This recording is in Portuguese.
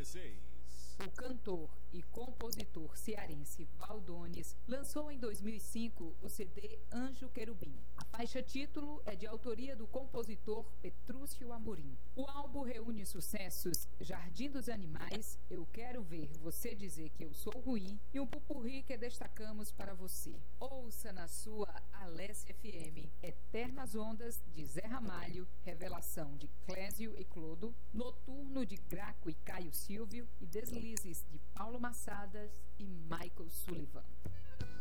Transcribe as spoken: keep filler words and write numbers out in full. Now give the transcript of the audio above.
dezesseis. O cantor e compositor cearense Valdones lançou em dois mil e cinco o C D Anjo Querubim. A faixa título é de autoria do compositor Petrúcio Amorim. O álbum reúne sucessos Jardim dos Animais, Eu Quero Ver Você Dizer Que Eu Sou Ruim e um pupurri que destacamos para você. Ouça na sua Alessia F M Eternas Ondas de Zé Ramalho, Revelação de Clésio e Clodo, Noturno de Graco e Caio Silvio e Deslizes de Paulo Massadas e Michael Sullivan.